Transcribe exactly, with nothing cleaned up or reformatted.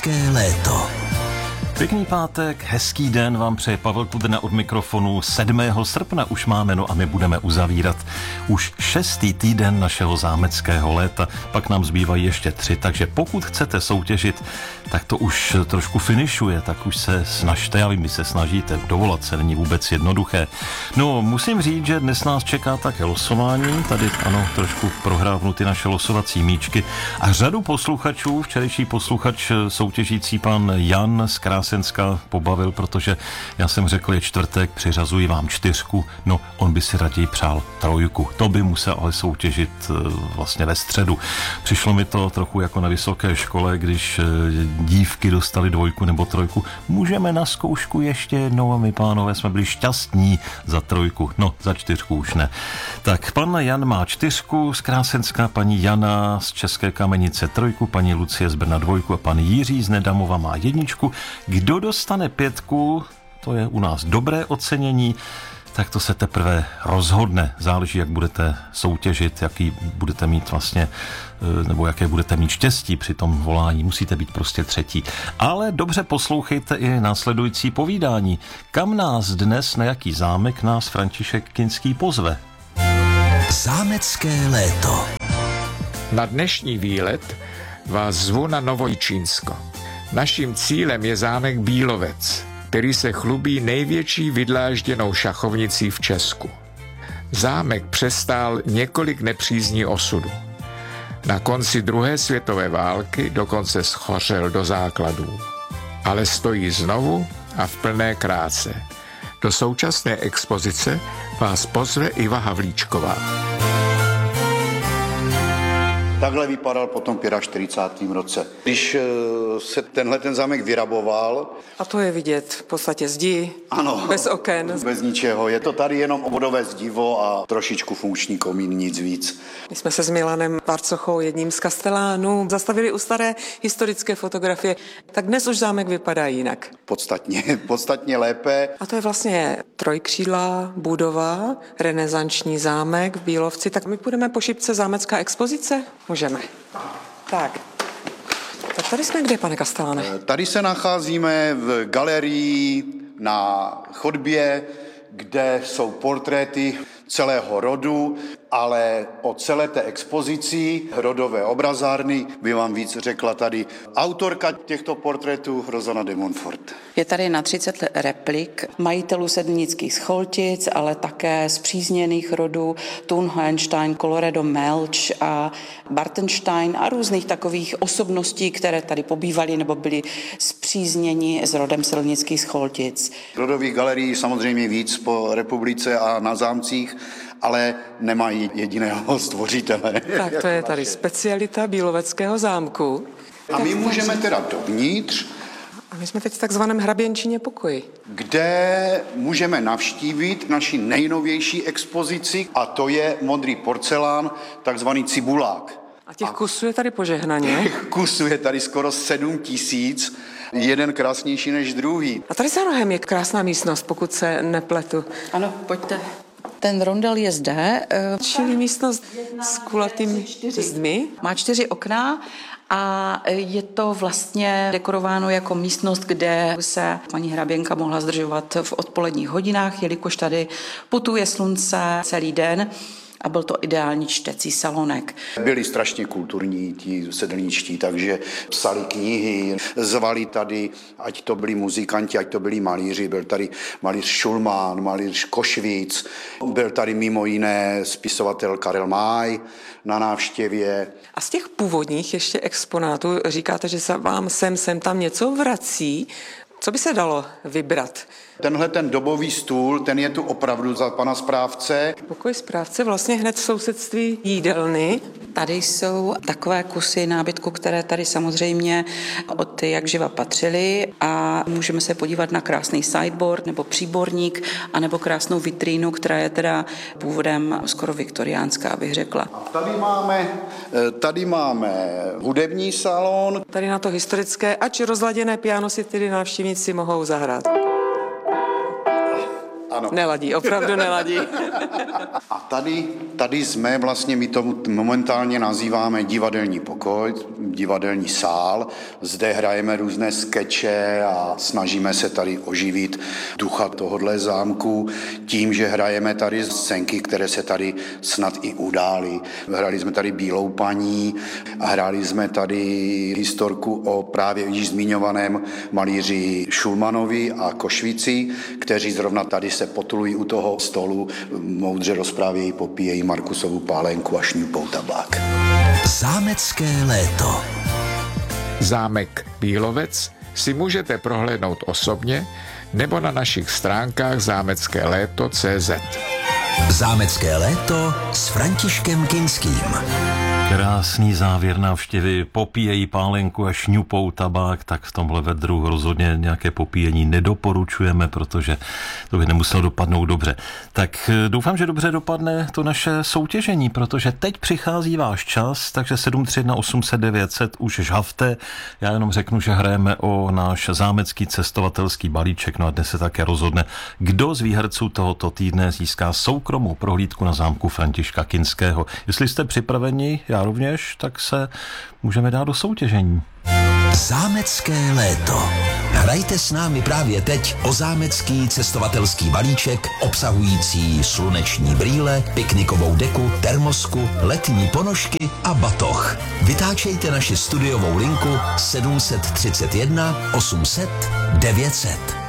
Zámecké léto. Pěkný pátek, hezký den vám přeje Pavel Kudrna od mikrofonu. sedmého srpna už máme, no a my budeme uzavírat už šestý týden našeho zámeckého léta. Pak nám zbývají ještě tři, takže pokud chcete soutěžit, tak to už trošku finišuje, tak už se snažte, a vy mi se snažíte, dovolat se není vůbec jednoduché. No, musím říct, že dnes nás čeká také losování, tady ano, trošku prohrávnu ty naše losovací míčky a řadu posluchačů, včerejší posluchač soutěžící pan Jan z Krásenska pobavil, protože já jsem řekl, je čtvrtek, přiřazuji vám čtyřku, no on by si raději přál trojku, to by musel ale soutěžit vlastně ve středu. Přišlo mi to trochu jako na vysoké škole, když dívky dostali dvojku nebo trojku. Můžeme na zkoušku ještě jednou a my, pánové, jsme byli šťastní za trojku. No, za čtyřku už ne. Tak, pan Jan má čtyřku z Krásenska, paní Jana z České Kamenice trojku, paní Lucie z Brna dvojku a pan Jiří z Nedamova má jedničku. Kdo dostane pětku, to je u nás dobré ocenění, tak to se teprve rozhodne. Záleží, jak budete soutěžit, jaký budete mít vlastně, nebo jaké budete mít štěstí při tom volání. Musíte být prostě třetí. Ale dobře poslouchejte i následující povídání. Kam nás dnes, na jaký zámek nás František Kinský pozve? Zámecké léto. Na dnešní výlet vás zvu na Novojičínsko. Naším cílem je zámek Bílovec, který se chlubí největší vydlážděnou šachovnicí v Česku. Zámek přestál několik nepřízní osudu. Na konci druhé světové války dokonce schořel do základů. Ale stojí znovu a v plné kráse. Do současné expozice vás pozve Iva Havlíčková. Takhle vypadal potom v čtyřicátém pátém roce. Když se tenhle ten zámek vyraboval... A to je vidět v podstatě zdi, ano, bez oken. Bez ničeho. Je to tady jenom obvodové zdivo a trošičku funkční komín, nic víc. My jsme se s Milanem Varcochou, jedním z kastelánů, zastavili u staré historické fotografie. Tak dnes už zámek vypadá jinak. Podstatně, podstatně lépe. A to je vlastně trojkřídlá budova, renesanční zámek v Bílovci. Tak my půjdeme po šipce zámecká expozice? Můžeme. Tak. Tak tady jsme kde, pane Kasteláne? Tady se nacházíme v galerii na chodbě, kde jsou portréty celého rodu, ale o celé té expozici rodové obrazárny by vám víc řekla tady autorka těchto portrétů Rosana de Montfort. Je tady na třicet replik majitelů sedlnických scholtic, ale také spřízněných rodů Thun, Hohenstein, Colloredo, Melch a Bartenstein a různých takových osobností, které tady pobývaly nebo byly spřízněni s rodem sedlnických scholtic. Rodových galerií samozřejmě víc po republice a na zámcích, ale nemají jediného stvořitele. Tak to je tady specialita Bíloveckého zámku. A my můžeme teda dovnitř. A my jsme teď v takzvaném hraběnčině pokoji. Kde můžeme navštívit naši nejnovější expozici a to je modrý porcelán, takzvaný cibulák. A těch kusů je tady požehnaně. Těch kusů je tady skoro sedm tisíc, jeden krásnější než druhý. A tady za rohem je krásná místnost, pokud se nepletu. Ano, pojďte. Ten rondel je zde. Čili místnost s kulatými zdmi. Má čtyři okna a je to vlastně dekorováno jako místnost, kde se paní hraběnka mohla zdržovat v odpoledních hodinách, jelikož tady putuje slunce celý den. A byl to ideální čtecí salonek. Byli strašně kulturní ti sedlničtí, takže psali knihy, zvali tady, ať to byli muzikanti, ať to byli malíři. Byl tady malíř Šulman, malíř Košvic, byl tady mimo jiné spisovatel Karel Máj na návštěvě. A z těch původních ještě exponátů říkáte, že se vám sem, sem tam něco vrací. Co by se dalo vybrat? Tenhle ten dobový stůl, ten je tu opravdu za pana správce. Pokoj správce vlastně hned v sousedství jídelny. Tady jsou takové kusy nábytku, které tady samozřejmě od jak živa patřily a můžeme se podívat na krásný sideboard nebo příborník a nebo krásnou vitrínu, která je teda původem skoro viktoriánská, abych řekla. Tady máme, tady máme hudební salon. Tady na to historické, ač rozladěné piano si tedy návštěvníci mohou zahrát. Ano. Neladí, opravdu neladí. A tady, tady jsme vlastně, my to momentálně nazýváme divadelní pokoj, divadelní sál. Zde hrajeme různé skeče a snažíme se tady oživit ducha tohodle zámku tím, že hrajeme tady scénky, které se tady snad i udály. Hrali jsme tady Bílou paní a hráli jsme tady historku o právě již zmiňovaném malíři Šulmanovi a Košvici, kteří zrovna tady se potulují u toho stolu, moudře rozprávějí, popíjejí Markusovu pálenku a šňupou tabák. Zámecké léto. Zámek Bílovec si můžete prohlédnout osobně nebo na našich stránkách zámecké léto tečka cé zet. Zámecké léto s Františkem Kinským. Krásný závěr návštěvy, popíjejí pálenku a šňupou tabák, tak v tomhle vedru rozhodně nějaké popíjení nedoporučujeme, protože to by nemuselo dopadnout dobře. Tak doufám, že dobře dopadne to naše soutěžení, protože teď přichází váš čas, takže sedm tři jedna osm set devět set už žhavte. Já jenom řeknu, že hrajeme o náš zámecký cestovatelský balíček, no a dnes se také rozhodne, kdo z výherců tohoto týdne získá soukromou prohlídku na zámku Františka Kinského. Jestli jste připraveni, já rovněž, tak se můžeme dát do soutěžení. Zámecké léto. Hrajte s námi právě teď o zámecký cestovatelský balíček obsahující sluneční brýle, piknikovou deku, termosku, letní ponožky a batoh. Vytáčejte naši studiovou linku sedm tři jedna osm set devět set.